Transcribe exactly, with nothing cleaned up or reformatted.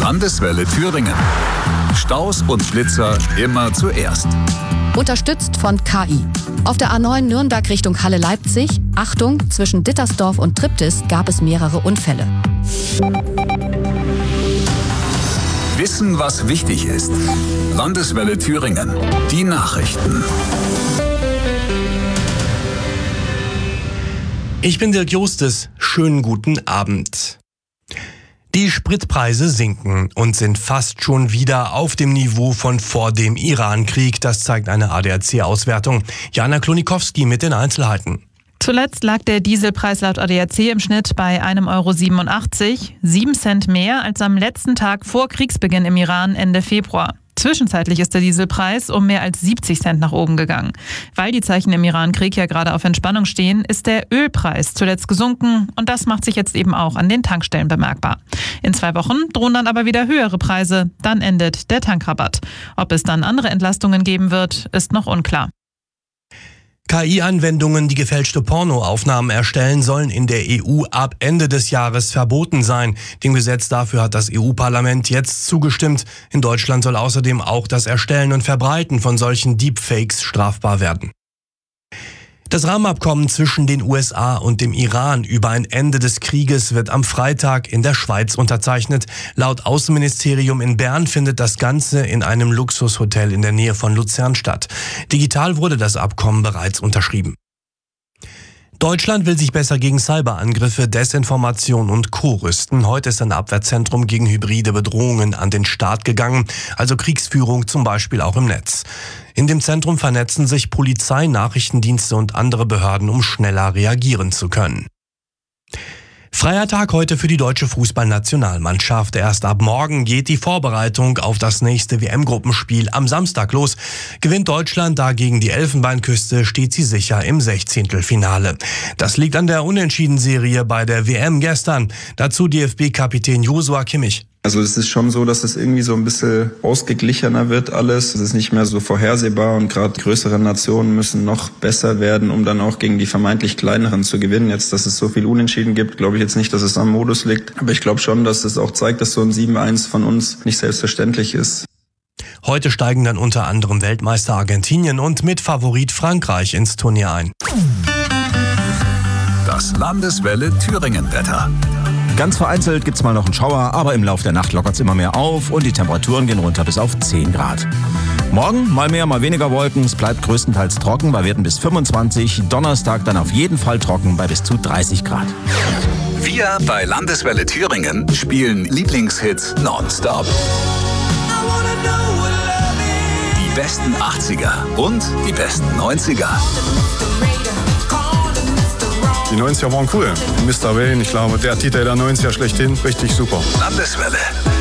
Landeswelle Thüringen. Staus und Blitzer immer zuerst. Unterstützt von K I. Auf der A neun Nürnberg Richtung Halle-Leipzig, Achtung, zwischen Dittersdorf und Triptis gab es mehrere Unfälle. Wissen, was wichtig ist. Landeswelle Thüringen. Die Nachrichten. Ich bin Dirk Justes. Schönen guten Abend. Die Spritpreise sinken und sind fast schon wieder auf dem Niveau von vor dem Iran-Krieg. Das zeigt eine A D A C-Auswertung. Jana Klonikowski mit den Einzelheiten. Zuletzt lag der Dieselpreis laut A D A C im Schnitt bei einem Euro siebenundachtzig, sieben Cent mehr als am letzten Tag vor Kriegsbeginn im Iran Ende Februar. Zwischenzeitlich ist der Dieselpreis um mehr als siebzig Cent nach oben gegangen. Weil die Zeichen im Iran-Krieg ja gerade auf Entspannung stehen, ist der Ölpreis zuletzt gesunken und das macht sich jetzt eben auch an den Tankstellen bemerkbar. In zwei Wochen drohen dann aber wieder höhere Preise, dann endet der Tankrabatt. Ob es dann andere Entlastungen geben wird, ist noch unklar. K I-Anwendungen, die gefälschte Pornoaufnahmen erstellen, sollen in der E U ab Ende des Jahres verboten sein. Dem Gesetz dafür hat das E U-Parlament jetzt zugestimmt. In Deutschland soll außerdem auch das Erstellen und Verbreiten von solchen Deepfakes strafbar werden. Das Rahmenabkommen zwischen den U S A und dem Iran über ein Ende des Krieges wird am Freitag in der Schweiz unterzeichnet. Laut Außenministerium in Bern findet das Ganze in einem Luxushotel in der Nähe von Luzern statt. Digital wurde das Abkommen bereits unterschrieben. Deutschland will sich besser gegen Cyberangriffe, Desinformation und Co. rüsten. Heute ist ein Abwehrzentrum gegen hybride Bedrohungen an den Start gegangen, also Kriegsführung zum Beispiel auch im Netz. In dem Zentrum vernetzen sich Polizei, Nachrichtendienste und andere Behörden, um schneller reagieren zu können. Freier Tag heute für die deutsche Fußballnationalmannschaft. Erst ab morgen geht die Vorbereitung auf das nächste W M-Gruppenspiel am Samstag los. Gewinnt Deutschland dagegen die Elfenbeinküste, steht sie sicher im Sechzehntelfinale. Das liegt an der Unentschieden-Serie bei der W M gestern. Dazu D F B-Kapitän Joshua Kimmich. Also es ist schon so, dass es irgendwie so ein bisschen ausgeglichener wird alles. Es ist nicht mehr so vorhersehbar und gerade größere Nationen müssen noch besser werden, um dann auch gegen die vermeintlich kleineren zu gewinnen. Jetzt, dass es so viel Unentschieden gibt, glaube ich jetzt nicht, dass es am Modus liegt. Aber ich glaube schon, dass es auch zeigt, dass so ein sieben eins von uns nicht selbstverständlich ist. Heute steigen dann unter anderem Weltmeister Argentinien und Mitfavorit Frankreich ins Turnier ein. Das Landeswelle Thüringen-Wetter. Ganz vereinzelt gibt's mal noch einen Schauer, aber im Laufe der Nacht lockert's immer mehr auf und die Temperaturen gehen runter bis auf zehn Grad. Morgen mal mehr, mal weniger Wolken. Es bleibt größtenteils trocken bei Werten bis fünfundzwanzig. Donnerstag dann auf jeden Fall trocken bei bis zu dreißig Grad. Wir bei Landeswelle Thüringen spielen Lieblingshits nonstop. Die besten achtziger und die besten neunziger. Die neunziger waren cool. Mister Wayne, ich glaube, der Titel der neunziger schlechthin, richtig super. Landeswelle.